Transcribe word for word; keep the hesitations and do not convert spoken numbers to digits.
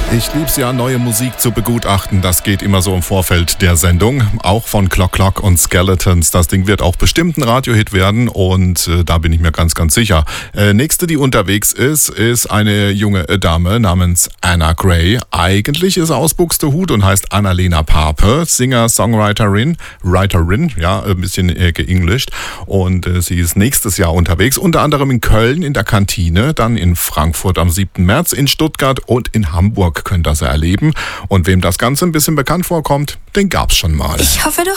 Ich lieb's ja, neue Musik zu begutachten. Das geht immer so im Vorfeld der Sendung. Auch von Clock Clock und Skeletons. Das Ding wird auch bestimmt ein Radiohit werden und äh, da bin ich mir ganz, ganz sicher. Äh, nächste, die unterwegs ist, ist eine junge Dame namens Anna Gray. Eigentlich ist sie aus Buxtehude und heißt Annalena Pape. Singer, Songwriterin, Writerin, ja, ein bisschen äh, geenglischt. Und äh, sie ist nächstes Jahr unterwegs. Unter anderem in Köln in der Kantine, dann in Frankfurt am siebten März, in Stuttgart und in Hamburg könnt ihr sie erleben. Und wem das Ganze ein bisschen bekannt vorkommt, den gab's schon mal. Ich hoffe, du